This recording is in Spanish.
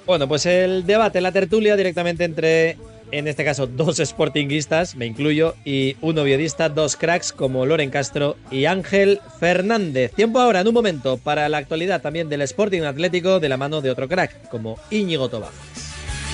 Bueno, pues el debate, la tertulia directamente entre, en este caso, dos sportinguistas, me incluyo, y un oviedista, dos cracks como Loren Castro y Ángel Fernández. Tiempo ahora, en un momento, para la actualidad también del Sporting Atlético de la mano de otro crack, como Íñigo Toba.